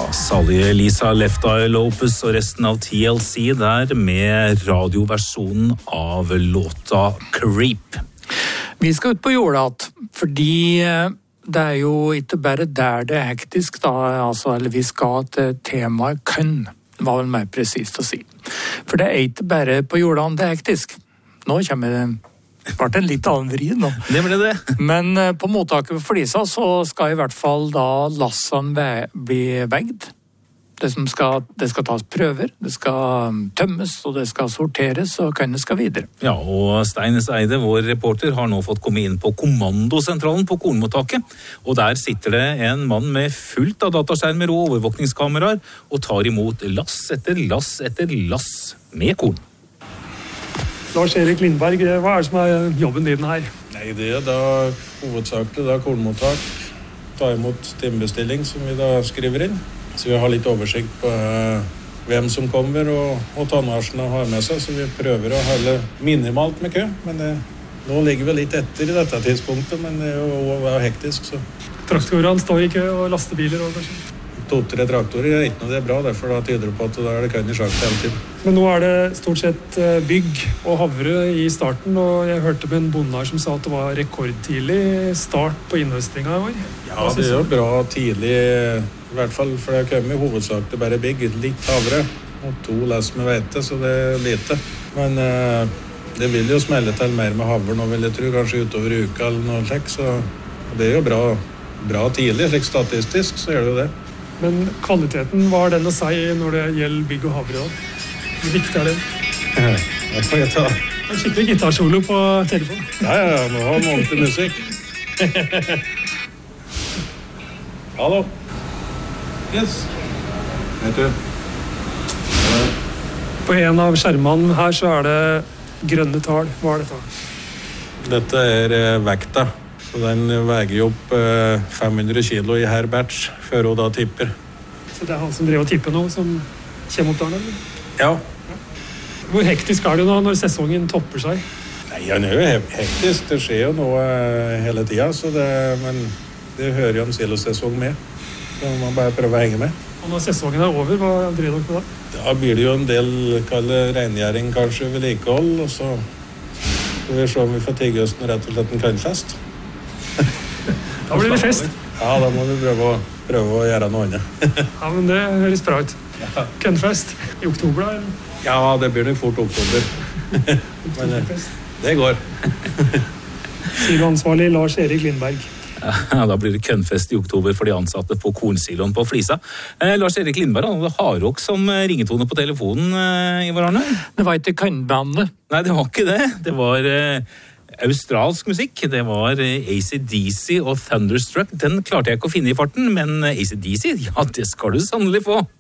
Salige Lisa Left Eye Lopez og resten av TLC der med radioversjonen av låta Creep. Vi skal ut på jorda, fordi det jo ikke bare der det hektisk da, eller vi skal til temaet kønn, var vel mer presist å si. For det ikke bare på jorda det hektisk. Nå kommer det en litt annen vri nå. Det ble det. Men på mottaket for Flisa så skal i hvert fall da lassene bli vegd. Det skal tas prøver, det skal tømmes, og det skal sorteres, og kønnet skal videre. Ja, og Steines Eide, vår reporter, har nå fått komme inn på kommandosentralen på kornmottaket, og der sitter det en mann med fullt av dataskjermer og overvåkningskameraer, og tar imot lass etter lass med korn. Lars-Erik Lindberg, hva det som jobben din her? Nei, det da hovedsakelig da kornmottak, ta imot timebestilling som vi da skriver inn. Så vi har litt oversikt på hvem som kommer og tonnasjene har med seg, så vi prøver å holde minimalt med kø. Men nå ligger vi litt etter i dette tidspunktet, men det jo hektisk. Så. Traktorene står i kø og lastebiler og kanskje? 2-3 traktorer ikke noe det bra, derfor da tyder det på at da det kønn i sjaktet hele tiden. Men nå det stort sett bygg og havre i starten, og jeg hørte med en bonde her som sa at det var rekordtidlig start på innhøstinga i år. Ja, det jo bra tidlig, i hvert fall, for det kommer i hovedsak til bare bygg, litt havre, og 2 lass med hvete, så det lite. Men det vil jo smelle til mer med havre nå, vil jeg tro, kanskje utover uka eller noe slik, så det jo bra tidlig, slik statistisk, så gjør det jo det. Men kvaliteten, hva den å si når det gjelder bygg og havre da? Hvor viktig det? Det får jeg ta. Det skikkelig gitarsolo på telefonen. Ja, må ha en ordentlig musikk. Hallo. Yes. Vet du? På en av skjermene her så det grønne tall. Hva dette? Dette vekta. Så den veier opp 500 kilo i her batch, før hun da tipper. Så det han som driver og tipper nå, som kommer opp der, eller? Ja. Hvor hektisk det nå når sesongen topper seg? Nei, han jo hektisk. Det skjer jo noe hele tiden, men det hører jo en silosesong med. Så man bare prøver å henge med. Og når sesongen over, hva driver dere med da? Da blir det jo en del rengjæring, kanskje, vedlikehold, og så får vi se om vi får tigge oss rett og slett en kønnfest. Da blir det fest. Ja, da må vi prøve å gjøre noe annet. Ja, men det høres bra ut. Kønnfest i oktober da? Eller? Ja, det blir nok fort oktober. Men det går. Siloansvarlig Lars-Erik Lindberg. Ja, da blir det kønnfest i oktober for de ansatte på kornsiloen på Flisa. Lars-Erik Lindberg, han hadde hardrock som ringetone på telefonen, Ivar Arne? Det var ikke kønnbandet. Nei, det var ikke det. Det var australsk musikk. Det var AC/DC og Thunderstruck. Den klarte jeg ikke å finne i farten, men AC/DC, ja, det skal du sannelig få.